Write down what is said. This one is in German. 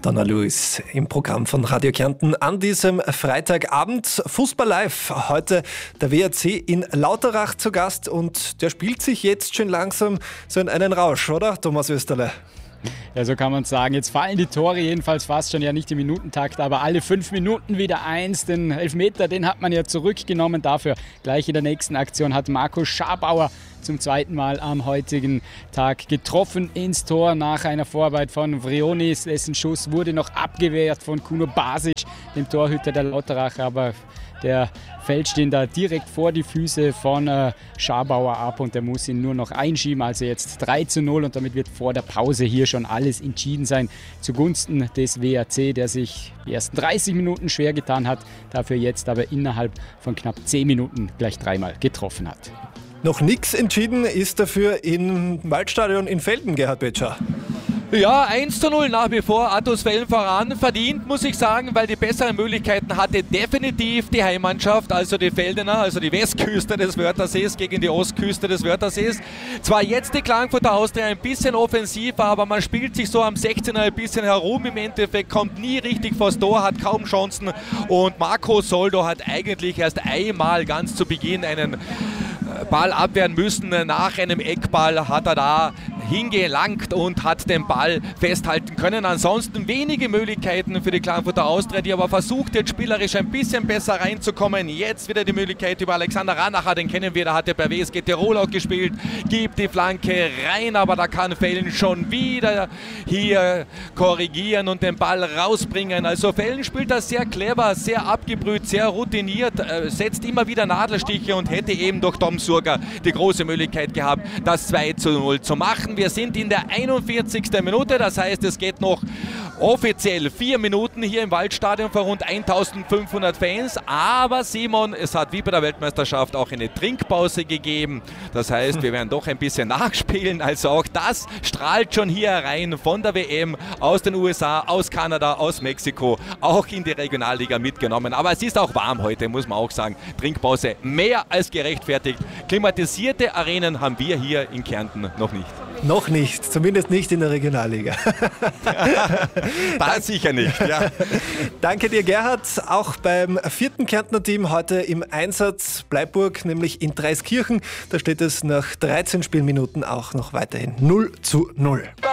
Donna Lewis im Programm von Radio Kärnten an diesem Freitagabend. Fußball live. Heute der WRC in Lauterach zu Gast und der spielt sich jetzt schon langsam so in einen Rausch, oder Thomas Österle? Ja, so kann man es sagen. Jetzt fallen die Tore jedenfalls fast schon, ja nicht im Minutentakt, aber alle 5 Minuten wieder eins. Den Elfmeter, den hat man ja zurückgenommen. Dafür gleich in der nächsten Aktion hat Marco Schabauer zum zweiten Mal am heutigen Tag getroffen ins Tor nach einer Vorarbeit von Vrionis. Dessen Schuss wurde noch abgewehrt von Kuno Basic, dem Torhüter der Lauteracher, aber der fällt den da direkt vor die Füße von Schabauer ab und der muss ihn nur noch einschieben. Also jetzt 3:0 und damit wird vor der Pause hier schon alles entschieden sein zugunsten des WRC, der sich die ersten 30 Minuten schwer getan hat, dafür jetzt aber innerhalb von knapp 10 Minuten gleich 3-mal getroffen hat. Noch nichts entschieden ist dafür im Waldstadion in Velden, Gerhard Betscher. Ja, 1:0 nach wie vor, Attusfällen voran, verdient muss ich sagen, weil die besseren Möglichkeiten hatte definitiv die Heimmannschaft, also die Veldener, also die Westküste des Wörthersees gegen die Ostküste des Wörthersees. Zwar jetzt die Klagenfurter Austria ein bisschen offensiver, aber man spielt sich so am 16er ein bisschen herum, im Endeffekt kommt nie richtig vors Tor, hat kaum Chancen und Marco Soldo hat eigentlich erst einmal ganz zu Beginn einen Ball abwehren müssen. Nach einem Eckball hat er da hingelangt und hat den Ball festhalten können. Ansonsten wenige Möglichkeiten für die Klagenfurter Austria, die aber versucht jetzt spielerisch ein bisschen besser reinzukommen. Jetzt wieder die Möglichkeit über Alexander Ranacher, den kennen wir, der hatte bei WSG Tirol auch gespielt, gibt die Flanke rein, aber da kann Velden schon wieder hier korrigieren und den Ball rausbringen. Also Velden spielt das sehr clever, sehr abgebrüht, sehr routiniert, setzt immer wieder Nadelstiche und hätte eben durch Tom Surger die große Möglichkeit gehabt, das 2:0 zu machen. Wir sind in der 41. Minute, das heißt, es geht noch offiziell 4 Minuten hier im Waldstadion vor rund 1500 Fans. Aber Simon, es hat wie bei der Weltmeisterschaft auch eine Trinkpause gegeben. Das heißt, wir werden doch ein bisschen nachspielen. Also auch das strahlt schon hier rein von der WM aus den USA, aus Kanada, aus Mexiko, auch in die Regionalliga mitgenommen. Aber es ist auch warm heute, muss man auch sagen. Trinkpause mehr als gerechtfertigt. Klimatisierte Arenen haben wir hier in Kärnten noch nicht. Noch nicht, zumindest nicht in der Regionalliga. Das sicher nicht, ja. Danke dir, Gerhard. Auch beim 4. Kärntner Team heute im Einsatz Bleiburg, nämlich in Dreiskirchen. Da steht es nach 13 Spielminuten auch noch weiterhin 0:0.